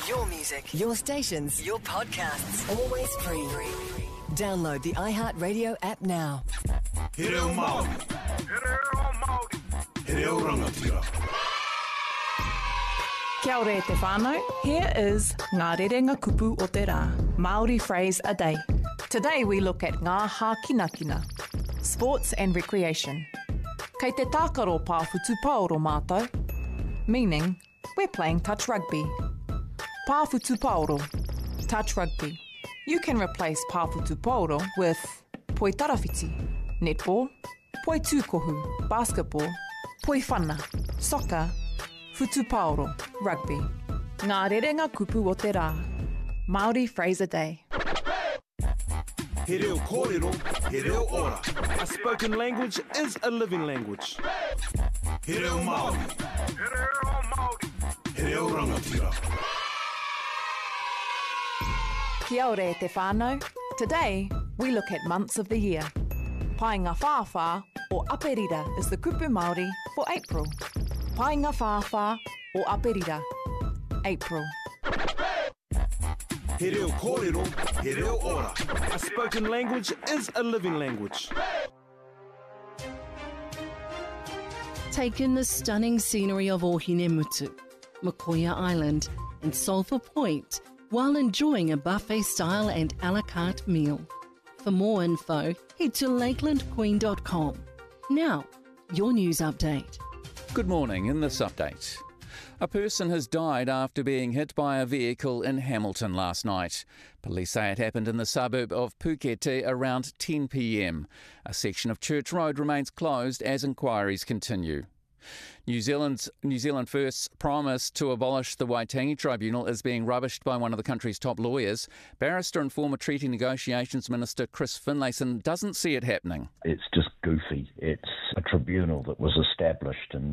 Your music, your stations, your podcasts, always free. Download the iHeartRadio app now. He reo Māori. He reo rangatira. Kia ora e te whānau. Here is Ngā Rerenga Kupu o te Rā, Māori phrase a day. Today we look at ngā hākinakina, sports and recreation. Kei te tākaro pāwhutu paoro mātou, meaning we're playing touch rugby. Pāwhutu paoro, touch rugby. You can replace pāwhutu paoro with poi tarawhiti, netball, poi tūkohu, basketball, poi whana, soccer, Futu paoro, rugby. Ngā Rerenga Kupu o te Rā, Māori phrase a day. He reo kōrero, he reo ora. A spoken language is a living language. He reo Māori. He reo rangatira. Kia ora e te whānau. Today, we look at months of the year. Painga whāwhā or aperira is the kupu Māori for April. Painga whāwhā or aperira, April. He reo kōrero, he reo ora. A spoken language is a living language. Take in the stunning scenery of Ohinemutu, Mokoia Island and Sulphur Point while enjoying a buffet-style and a la carte meal. For more info, head to lakelandqueen.com. Now, your news update. Good morning. In this update, a person has died after being hit by a vehicle in Hamilton last night. Police say it happened in the suburb of Pukete around 10 p.m. A section of Church Road remains closed as inquiries continue. New Zealand First's promise to abolish the Waitangi Tribunal is being rubbished by one of the country's top lawyers. Barrister and former Treaty Negotiations Minister Chris Finlayson doesn't see it happening. It's just goofy. It's a tribunal that was established in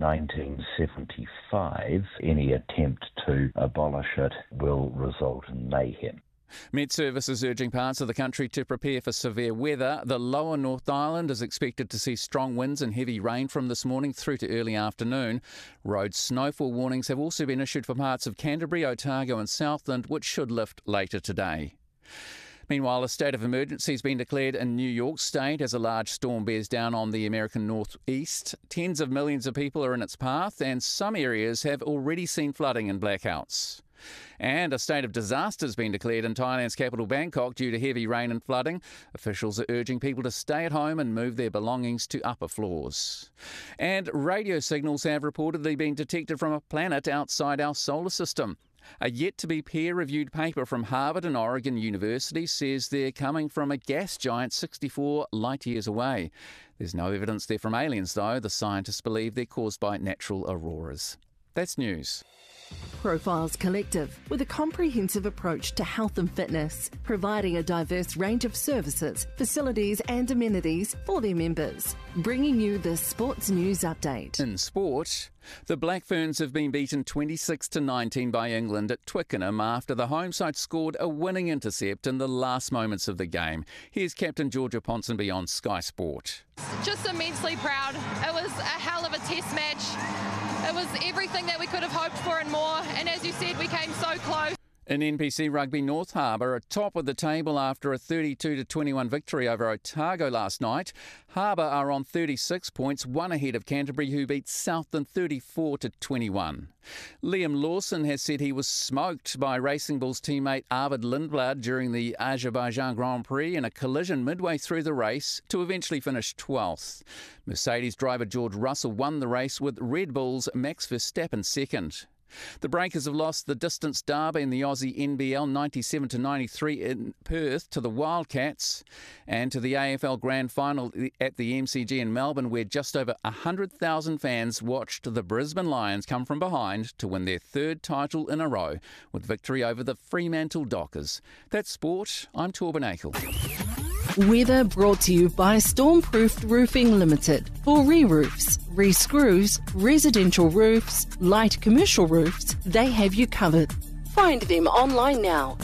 1975. Any attempt to abolish it will result in mayhem. Met Service is urging parts of the country to prepare for severe weather. The lower North Island is expected to see strong winds and heavy rain from this morning through to early afternoon. Road snowfall warnings have also been issued for parts of Canterbury, Otago and Southland, which should lift later today. Meanwhile, a state of emergency has been declared in New York State as a large storm bears down on the American northeast. Tens of millions of people are in its path and some areas have already seen flooding and blackouts. And a state of disaster has been declared in Thailand's capital Bangkok due to heavy rain and flooding. Officials are urging people to stay at home and move their belongings to upper floors. And radio signals have reportedly been detected from a planet outside our solar system. A yet-to-be peer-reviewed paper from Harvard and Oregon University says they're coming from a gas giant 64 light-years away. There's no evidence they're from aliens, though. The scientists believe they're caused by natural auroras. That's news. Profiles Collective, with a comprehensive approach to health and fitness, providing a diverse range of services, facilities and amenities for their members. Bringing you the sports news update. In sport, the Black Ferns have been beaten 26-19 by England at Twickenham after the home side scored a winning intercept in the last moments of the game. Here's Captain Georgia Ponsonby on Sky Sport. Just immensely proud. It was a hell of a test match. It was everything that we could have hoped for and more, and as you said, we came so close. In NPC Rugby, North Harbour are top of the table after a 32-21 victory over Otago last night. Harbour are on 36 points, one ahead of Canterbury, who beat Southland 34-21. Liam Lawson has said he was smoked by Racing Bulls teammate Arvid Lindblad during the Azerbaijan Grand Prix in a collision midway through the race to eventually finish 12th. Mercedes driver George Russell won the race with Red Bull's Max Verstappen second. The Breakers have lost the distance derby in the Aussie NBL 97-93 in Perth to the Wildcats, and to the AFL Grand Final at the MCG in Melbourne, where just over 100,000 fans watched the Brisbane Lions come from behind to win their third title in a row with victory over the Fremantle Dockers. That's sport. I'm Torben Akel. Weather brought to you by Stormproofed Roofing Limited. For re-roofs, re-screws, residential roofs, light commercial roofs, they have you covered. Find them online now.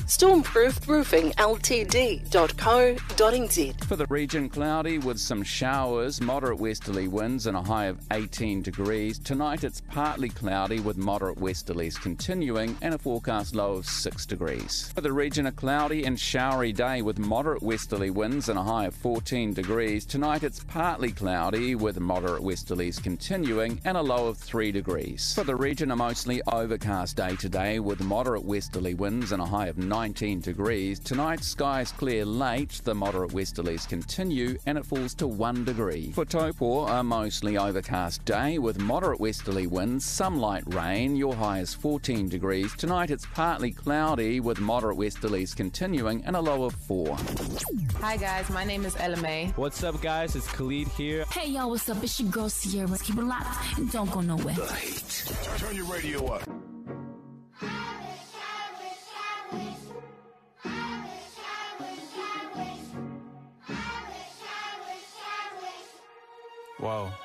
stormproofroofingltd.co.nz. For the region, cloudy with some showers, moderate westerly winds and a high of 18 degrees. Tonight it's partly cloudy with moderate westerlies continuing and a forecast low of 6 degrees. For the region, a cloudy and showery day with moderate westerly winds and a high of 14 degrees. Tonight it's partly cloudy with moderate westerlies continuing and a low of 3 degrees. For the region, a mostly overcast day today with moderate westerly winds and a high of 19 degrees. Tonight skies clear late, the moderate westerlies continue and it falls to 1 degree. For Taupo, a mostly overcast day with moderate westerly winds, some light rain, your high is 14 degrees. Tonight it's partly cloudy with moderate westerlies continuing and a low of 4. Hi guys, my name is Ella May. What's up, guys? It's Khalid here. Hey y'all, what's up? It's your girl Sierra. Keep it locked and don't go nowhere. The Heat. Turn your radio up. Wow.